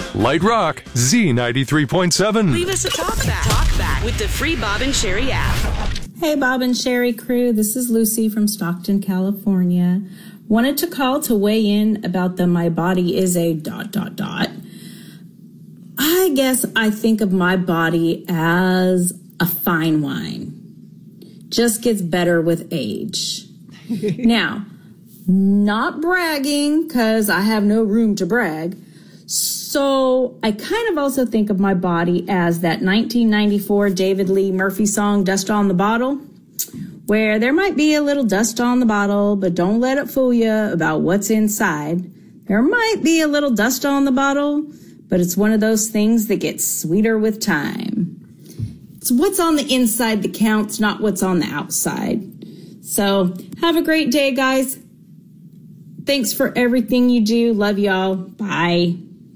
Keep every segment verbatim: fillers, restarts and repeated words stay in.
Light Rock, Z ninety-three point seven. Leave us a talk back. Talk back with the free Bob and Sherry app. Hey, Bob and Sherry crew. This is Lucy from Stockton, California. Wanted to call to weigh in about the my body is a dot, dot, dot. I guess I think of my body as a fine wine. Just gets better with age. Now, not bragging, because I have no room to brag. So I kind of also think of my body as that nineteen ninety-four David Lee Murphy song, Dust on the Bottle, where there might be a little dust on the bottle, but don't let it fool you about what's inside. There might be a little dust on the bottle, but it's one of those things that gets sweeter with time. It's what's on the inside that counts, not what's on the outside. So have a great day, guys. Thanks for everything you do. Love y'all. Bye.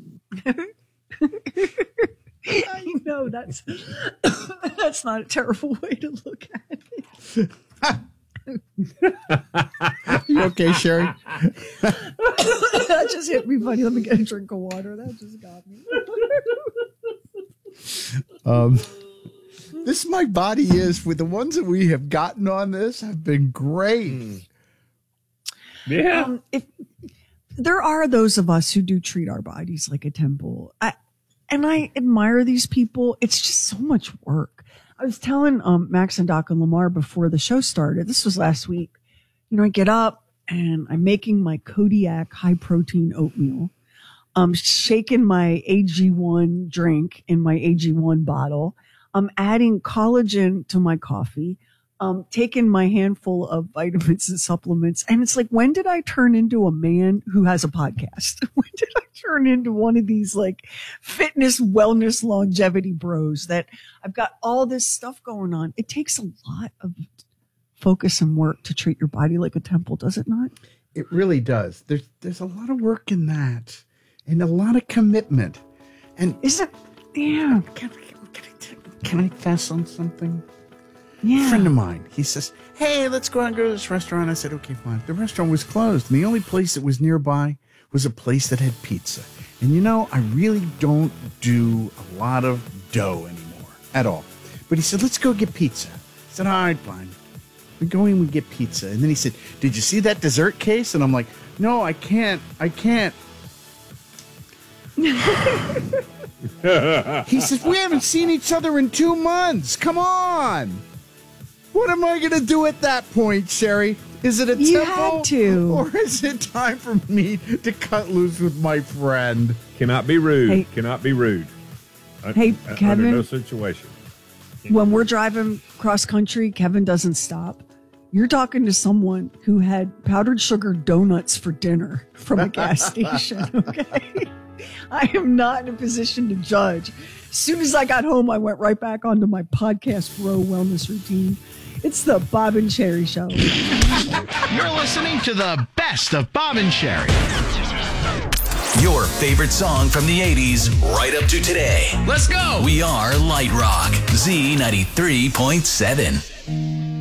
I know that's that's not a terrible way to look at it. You okay, Sherry? That just hit me funny. Let me get a drink of water. That just got me. um, this my body is with the ones that we have gotten on this have been great. Mm. Yeah. Um, if there are those of us who do treat our bodies like a temple, I, and I admire these people. It's just so much work. I was telling um, Max and Doc and Lamar before the show started. This was last week. You know, I get up and I'm making my Kodiak high protein oatmeal. I'm shaking my A G one drink in my A G one bottle. I'm adding collagen to my coffee. Um, taking my handful of vitamins and supplements. And it's like, when did I turn into a man who has a podcast? When did I turn into one of these like fitness, wellness, longevity bros that I've got all this stuff going on? It takes a lot of focus and work to treat your body like a temple, does it not? It really does. There's, there's a lot of work in that and a lot of commitment. And is it? Yeah. Can, can, I, can I fess on something? Yeah. A friend of mine, he says, hey, let's go out and go to this restaurant. I said, okay, fine. The restaurant was closed. And the only place that was nearby was a place that had pizza. And you know, I really don't do a lot of dough anymore at all. But he said, let's go get pizza. I said, all right, fine. We go in, we get pizza. And then he said, did you see that dessert case? And I'm like, no, I can't. I can't. He says, we haven't seen each other in two months. Come on. What am I going to do at that point, Sherry? Is it a you temple? Had to. Or is it time for me to cut loose with my friend? Cannot be rude. Hey. Cannot be rude. Hey, uh, Kevin. Under no situation. When we're driving cross country, Kevin doesn't stop. You're talking to someone who had powdered sugar donuts for dinner from a gas station, okay? I am not in a position to judge. As soon as I got home, I went right back onto my podcast bro wellness routine. It's the Bob and Sherry Show. You're listening to the best of Bob and Sherry. Your favorite song from the eighties right up to today. Let's go. We are Light Rock, Z ninety-three point seven.